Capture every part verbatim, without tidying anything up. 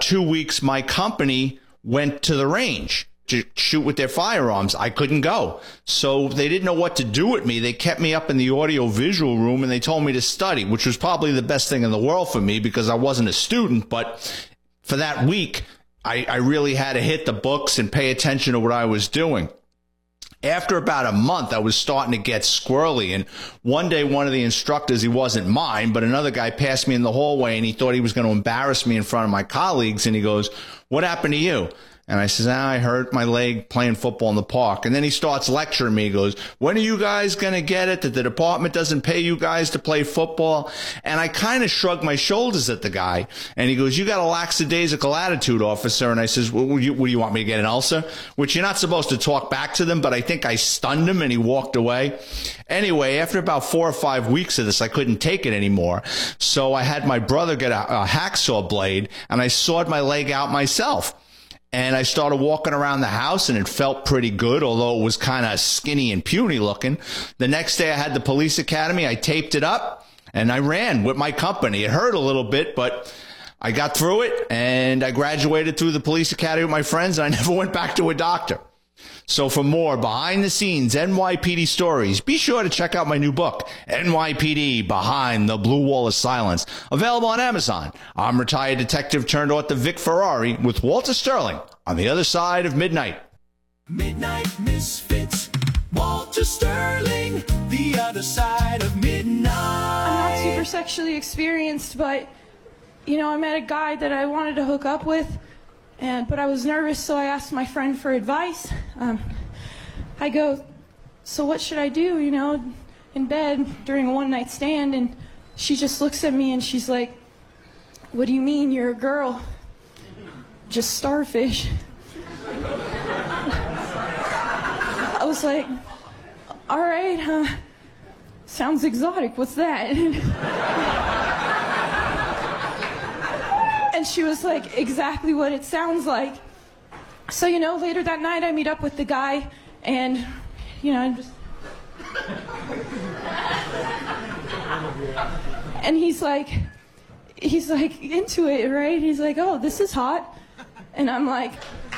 two weeks, my company went to the range to shoot with their firearms. I couldn't go. So they didn't know what to do with me. They kept me up in the audio visual room and they told me to study, which was probably the best thing in the world for me because I wasn't a student. But for that week, I, I really had to hit the books and pay attention to what I was doing. After about a month, I was starting to get squirrely. And one day, one of the instructors, he wasn't mine, but another guy passed me in the hallway and he thought he was going to embarrass me in front of my colleagues. And he goes, "What happened to you?" And I says, ah, I hurt my leg playing football in the park. And then he starts lecturing me. He goes, "When are you guys going to get it that the department doesn't pay you guys to play football?" And I kind of shrugged my shoulders at the guy. And he goes, "You got a lackadaisical attitude, officer." And I says, well, what, do you, what do you want me to get, an ulcer? Which you're not supposed to talk back to them, but I think I stunned him and he walked away. Anyway, after about four or five weeks of this, I couldn't take it anymore. So I had my brother get a, a hacksaw blade and I sawed my leg out myself. And I started walking around the house, and it felt pretty good, although it was kind of skinny and puny looking. The next day, I had the police academy. I taped it up, and I ran with my company. It hurt a little bit, but I got through it, and I graduated through the police academy with my friends, and I never went back to a doctor. So for more behind-the-scenes N Y P D stories, be sure to check out my new book, N Y P D Behind the Blue Wall of Silence, available on Amazon. I'm retired detective turned author Vic Ferrari with Walter Sterling on the other side of midnight. Midnight Misfits, Walter Sterling, the other side of midnight. I'm not super sexually experienced, but, you know, I met a guy that I wanted to hook up with. And, but I was nervous, so I asked my friend for advice. Um, I go, "So what should I do, you know, in bed during a one-night stand?" And she just looks at me and she's like, "What do you mean, you're a girl? Just starfish." I was like, "All right, huh? Sounds exotic. What's that?" And she was like, "Exactly what it sounds like." So, you know, later that night I meet up with the guy and, you know, I'm just... and he's like, he's like into it, right? He's like, "Oh, this is hot." And I'm like,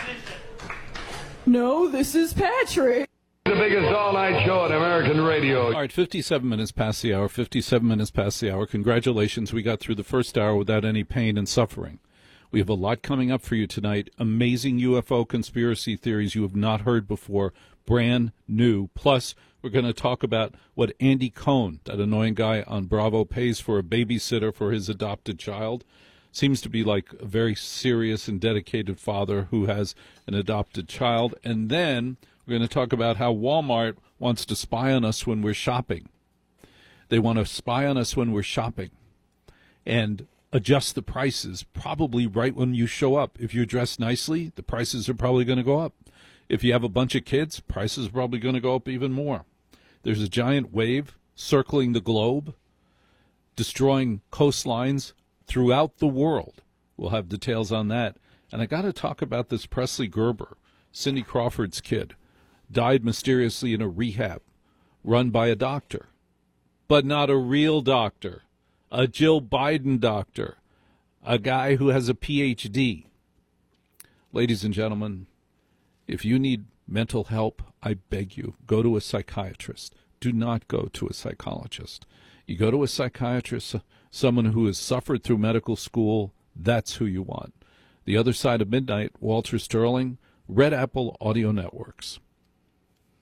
"No, this is Patrick." The biggest all-night show on American radio. All right, fifty-seven minutes past the hour, fifty-seven minutes past the hour. Congratulations, we got through the first hour without any pain and suffering. We have a lot coming up for you tonight. Amazing U F O conspiracy theories you have not heard before, brand new. Plus, we're going to talk about what Andy Cohen, that annoying guy on Bravo, pays for a babysitter for his adopted child. Seems to be like a very serious and dedicated father who has an adopted child. And then we're going to talk about how Walmart wants to spy on us when we're shopping. They want to spy on us when we're shopping and adjust the prices probably right when you show up. If you're dressed nicely, the prices are probably going to go up. If you have a bunch of kids, prices are probably going to go up even more. There's a giant wave circling the globe, destroying coastlines throughout the world. We'll have details on that. And I got to talk about this Presley Gerber, Cindy Crawford's kid, died mysteriously in a rehab run by a doctor, but not a real doctor, a Jill Biden doctor, a guy who has a P H D. Ladies and gentlemen, if you need mental help, I beg you, go to a psychiatrist. Do not go to a psychologist. You go to a psychiatrist, someone who has suffered through medical school, that's who you want. The Other Side of Midnight, Walter Sterling, Red Apple Audio Networks.